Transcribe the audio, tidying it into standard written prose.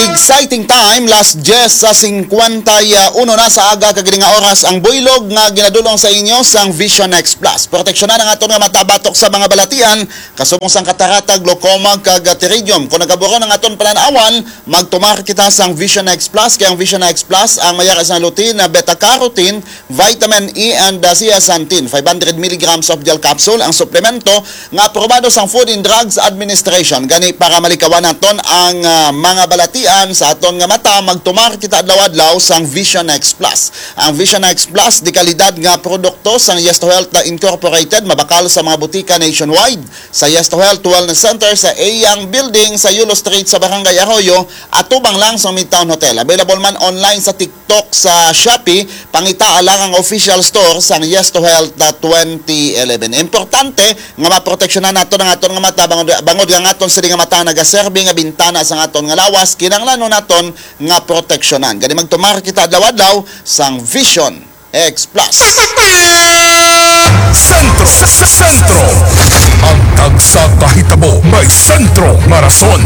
Exciting time, last Jess sa 51 na sa aga kagaling nga oras ang buylog nga ginadulong sa inyo sang Vision X Plus. Proteksyonan ang aton nga matabatok sa mga balatian, kasubong sang katarata, glaucoma, kag pterygium. Kung nagaburo ng aton pananawan, magtumar kita sang Vision X Plus. Kaya ang Vision X Plus ang mayara sa lutein na beta-carotene, vitamin E and zeaxanthin. 500 mg of gel capsule ang suplemento nga aprobado sang Food and Drugs Administration. Gani para malikawan naton ang mga balatian sa aton nga mata, magtumar kita adlaw-adlaw sang Vision X Plus. Ang Vision X Plus di kalidad nga produkto sang Yes to Health Incorporated, mabakal sa mga butika nationwide. Sa Yes to Health Wellness Center sa Eyang Building sa Yulo Street sa Barangay Arroyo, atubang lang sa Midtown Hotel. Available man online sa TikTok, sa Shopee, pangita lang ang official store sang Yes to Health 2011. Importante nga maproteksyonan naton ang aton nga mata, bangod nga aton sa nga mata nagaserbi nga bintana sa aton nga lawas, kinahanglan naton nga proteksyonan. Gani magtumar kita adlaw-adlaw sang Vision X Plus. Sentro. Ang tagsakahitabo may sentro nga rason.